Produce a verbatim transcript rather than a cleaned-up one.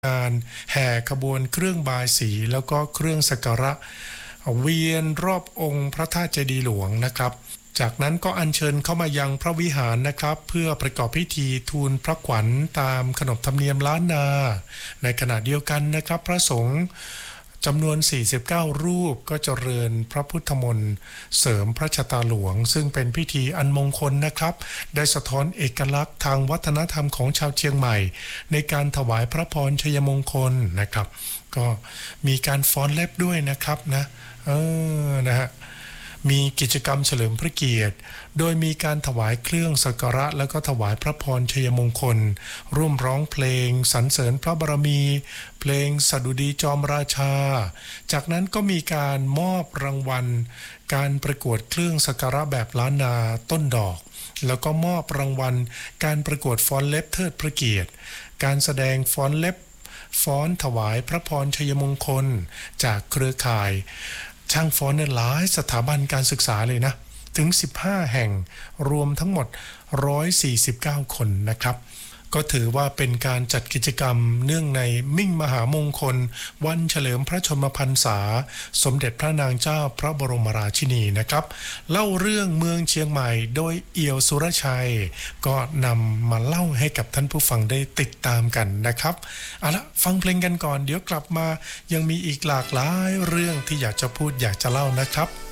การแห่ขบวนเครื่องบายสีแล้วก็เครื่องสักการะเวียนรอบองค์พระธาตุเจดีย์หลวงนะครับจากนั้นก็อัญเชิญเข้ามายังพระวิหารนะครับเพื่อประกอบพิธีทูลพระขวัญตามขนบธรรมเนียมล้านนาในขณะเดียวกันนะครับพระสงฆ์จำนวนสี่สิบเก้ารูปก็เจริญพระพุทธมนต์เสริมพระชตาหลวงซึ่งเป็นพิธีอันมงคลนะครับได้สะท้อนเอกลักษณ์ทางวัฒนธรรมของชาวเชียงใหม่ในการถวายพระพรชัยมงคลนะครับก็มีการฟ้อนเล็บด้วยนะครับนะเออนะฮะมีกิจกรรมเฉลิมพระเกียรติโดยมีการถวายเครื่องสักการะแล้วก็ถวายพระพรชัยมงคลร่วมร้องเพลงสรรเสริญพระบารมีเพลงสดุดีจอมราชาจากนั้นก็มีการมอบรางวัลการประกวดเครื่องสักการะแบบล้านนาต้นดอกแล้วก็มอบรางวัลการประกวดฟ้อนเล็บเทิดพระเกียรติการแสดงฟ้อนเล็บฟ้อนถวายพระพรชัยมงคลจากเครือข่ายช่างฟ้อนในหลายสถาบันการศึกษาเลยนะถึงสิบห้าแห่งรวมทั้งหมดหนึ่งร้อยสี่สิบเก้าคนนะครับก็ถือว่าเป็นการจัดกิจกรรมเนื่องในมิ่งมหามงคลวันเฉลิมพระชนมพรรษาสมเด็จพระนางเจ้าพระบรมราชินีนะครับเล่าเรื่องเมืองเชียงใหม่โดยเอี่ยวสุรชัยก็นำมาเล่าให้กับท่านผู้ฟังได้ติดตามกันนะครับเอาละฟังเพลงกันก่อนเดี๋ยวกลับมายังมีอีกหลากหลายเรื่องที่อยากจะพูดอยากจะเล่านะครับ